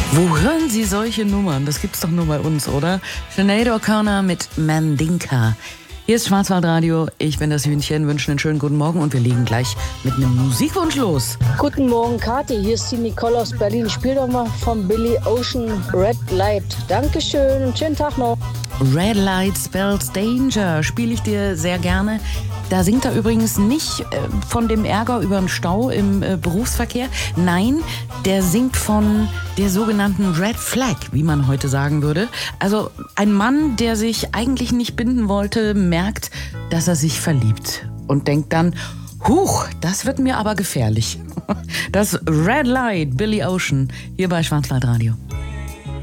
Wo hören Sie solche Nummern? Das gibt's doch nur bei uns, oder? Sinead O'Connor mit Mandinka. Hier ist Schwarzwaldradio, ich bin das Hühnchen, wünsche einen schönen guten Morgen und wir legen gleich mit einem Musikwunsch los. Guten Morgen, Kathi, hier ist die Nicole aus Berlin. Spiel doch mal von Billy Ocean Red Light. Dankeschön und schönen Tag noch. Red Light Spells Danger spiele ich dir sehr gerne. Da singt er übrigens nicht von dem Ärger über den Stau im Berufsverkehr. Nein, der singt von der sogenannten Red Flag, wie man heute sagen würde. Also ein Mann, der sich eigentlich nicht binden wollte, merkt, dass er sich verliebt und denkt dann, huch, das wird mir aber gefährlich. Das Red Light, Billy Ocean, hier bei Schwarzwaldradio.